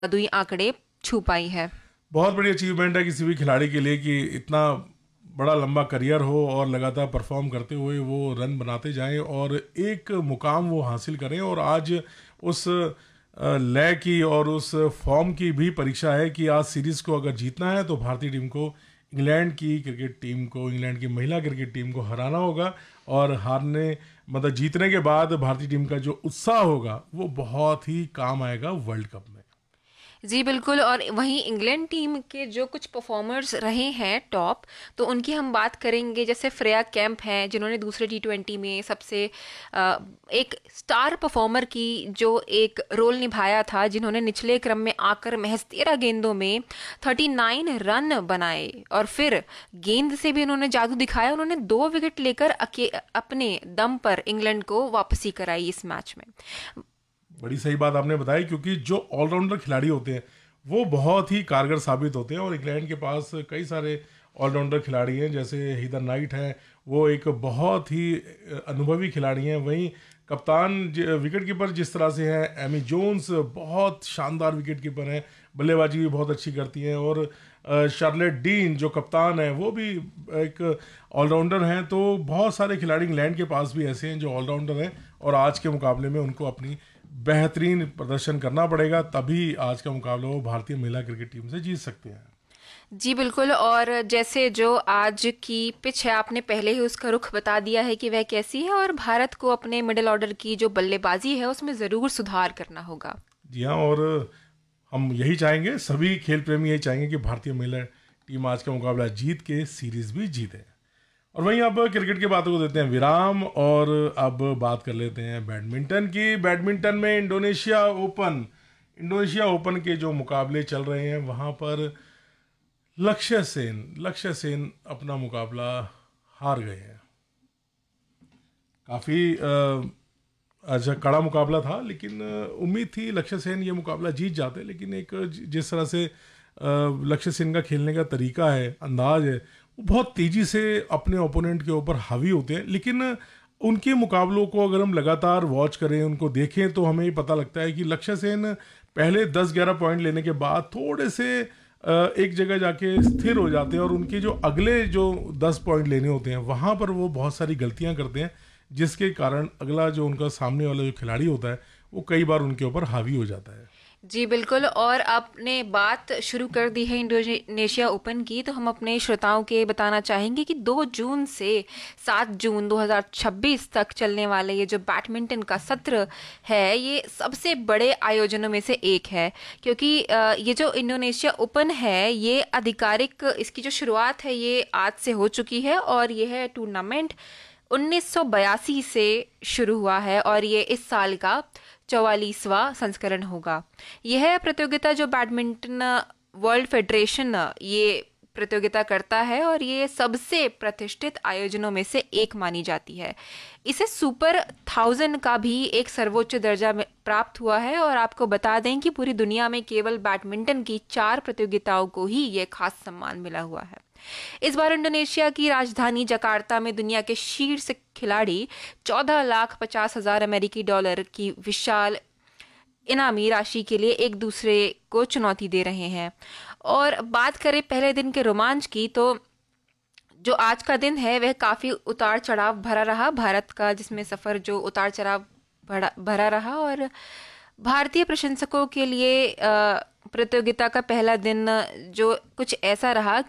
जादुई आंकड़े छू पाई है। बहुत बड़ी अचीवमेंट है किसी भी खिलाड़ी के लिए कि इतना बड़ा लंबा करियर हो और लगातार परफॉर्म करते हुए वो रन बनाते जाएं और एक मुकाम वो हासिल करें। और आज उस लय की और उस फॉर्म की भी परीक्षा है कि आज सीरीज को अगर जीतना है तो भारतीय टीम को इंग्लैंड की क्रिकेट टीम को, इंग्लैंड की महिला क्रिकेट टीम को हराना होगा। और हारने मतलब जीतने के बाद भारतीय टीम का जो उत्साह होगा वो बहुत ही काम आएगा वर्ल्ड कप में। जी बिल्कुल। और वहीं इंग्लैंड टीम के जो कुछ परफॉर्मर्स रहे हैं टॉप, तो उनकी हम बात करेंगे। जैसे फ्रेया कैंप हैं जिन्होंने दूसरे T20 में सबसे एक स्टार परफॉर्मर की जो एक रोल निभाया था, जिन्होंने निचले क्रम में आकर महज 13 गेंदों में 39 रन बनाए और फिर गेंद से भी उन्होंने जादू दिखाया। उन्होंने 2 विकेट लेकर अपने दम पर इंग्लैंड को वापसी कराई इस मैच में। बड़ी सही बात आपने बताई, क्योंकि जो ऑलराउंडर खिलाड़ी होते हैं वो बहुत ही कारगर साबित होते हैं। और इंग्लैंड के पास कई सारे ऑलराउंडर खिलाड़ी हैं, जैसे हीदर नाइट हैं, वो एक बहुत ही अनुभवी खिलाड़ी हैं। वहीं कप्तान विकेट कीपर जिस तरह से हैं, एमी जोन्स बहुत शानदार विकेट कीपर हैं, बल्लेबाजी भी बहुत अच्छी करती हैं। और शार्लेट डीन जो कप्तान है वो भी एक ऑलराउंडर हैं। तो बहुत सारे खिलाड़ी इंग्लैंड के पास भी ऐसे हैं जो ऑलराउंडर हैं, और आज के मुकाबले में उनको अपनी बेहतरीन प्रदर्शन करना पड़ेगा, तभी आज का मुकाबला वो भारतीय महिला क्रिकेट टीम से जीत सकते हैं। जी बिल्कुल। और जैसे जो आज की पिच है, आपने पहले ही उसका रुख बता दिया है कि वह कैसी है, और भारत को अपने मिडिल ऑर्डर की जो बल्लेबाजी है उसमें ज़रूर सुधार करना होगा। जी हाँ, और हम यही चाहेंगे, सभी खेल प्रेमी यही चाहेंगे कि भारतीय महिला टीम आज का मुकाबला जीत के सीरीज भी जीते। और वहीं अब क्रिकेट की बातों को देते हैं विराम, और अब बात कर लेते हैं बैडमिंटन की। बैडमिंटन में इंडोनेशिया ओपन के जो मुकाबले चल रहे हैं वहाँ पर लक्ष्य सेन अपना मुकाबला हार गए हैं। काफ़ी अच्छा कड़ा मुकाबला था, लेकिन उम्मीद थी लक्ष्य सेन ये मुकाबला जीत जाते। लेकिन एक जिस तरह से लक्ष्य सेन का खेलने का तरीका है, अंदाज है, वो बहुत तेज़ी से अपने ओपोनेंट के ऊपर हावी होते हैं। लेकिन उनके मुकाबलों को अगर हम लगातार वॉच करें, उनको देखें, तो हमें ये पता लगता है कि लक्ष्य सेन पहले 10-11 पॉइंट लेने के बाद थोड़े से एक जगह जाके स्थिर हो जाते हैं, और उनके जो अगले जो 10 पॉइंट लेने होते हैं वहाँ पर वो बहुत सारी गलतियाँ करते हैं, जिसके कारण अगला जो उनका सामने वाला जो खिलाड़ी होता है वो कई बार उनके ऊपर हावी हो जाता है। जी बिल्कुल। और आपने बात शुरू कर दी है इंडोनेशिया ओपन की, तो हम अपने श्रोताओं के बताना चाहेंगे कि 2 जून से 7 जून 2026 तक चलने वाले ये जो बैडमिंटन का सत्र है, ये सबसे बड़े आयोजनों में से एक है। क्योंकि ये जो इंडोनेशिया ओपन है, ये आधिकारिक इसकी जो शुरुआत है ये आज से हो चुकी है, और यह टूर्नामेंट 1982 से शुरू हुआ है, और ये इस साल का 44वां संस्करण होगा। यह प्रतियोगिता जो बैडमिंटन वर्ल्ड फेडरेशन ये प्रतियोगिता करता है, और ये सबसे प्रतिष्ठित आयोजनों में से एक मानी जाती है। इसे सुपर 1000 का भी एक सर्वोच्च दर्जा प्राप्त हुआ है। और आपको बता दें कि पूरी दुनिया में केवल बैडमिंटन की 4 प्रतियोगिताओं को ही ये खास सम्मान मिला हुआ है। इस बार इंडोनेशिया की राजधानी जकार्ता में दुनिया के शीर्ष खिलाड़ी 14,50,000 अमेरिकी डॉलर की विशाल इनामी राशि के लिए एक दूसरे को चुनौती दे रहे हैं। और बात करें पहले दिन के रोमांच की, तो जो आज का दिन है वह काफी उतार चढ़ाव भरा रहा। भारत का जिसमें सफर जो उतार चढ़ाव भरा रहा, और भारतीय प्रशंसकों के लिए प्रतियोगिता का पहला दिन जो कुछ ऐसा रहा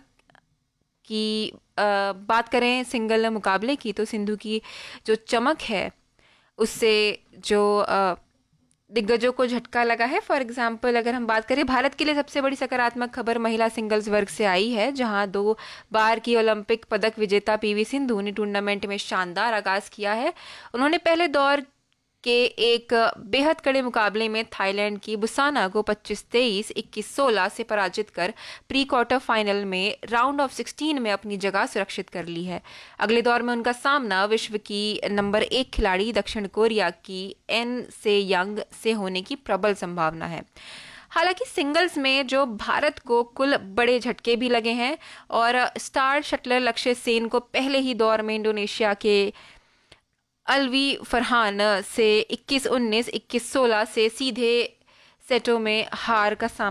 कि बात करें सिंगल मुकाबले की, तो सिंधु की जो चमक है उससे जो दिग्गजों को झटका लगा है। फॉर एग्जाम्पल अगर हम बात करें, भारत के लिए सबसे बड़ी सकारात्मक खबर महिला सिंगल्स वर्ग से आई है, जहां 2 बार की ओलंपिक पदक विजेता PV सिंधु ने टूर्नामेंट में शानदार आगाज किया है। उन्होंने पहले दौर के एक बेहद कड़े मुकाबले में थाईलैंड की बुसाना को 25-23, 21-16 से पराजित कर प्री क्वार्टर फाइनल में राउंड ऑफ 16 में अपनी जगह सुरक्षित कर ली है। अगले दौर में उनका सामना विश्व की नंबर 1 खिलाड़ी दक्षिण कोरिया की एन से यंग से होने की प्रबल संभावना है। हालांकि सिंगल्स में जो भारत को कुल बड़े झटके भी लगे हैं, और स्टार शटलर लक्ष्य सेन को पहले ही दौर में इंडोनेशिया के अलवी फरहान से 21-19, 21-16 से सीधे सेटों में हार का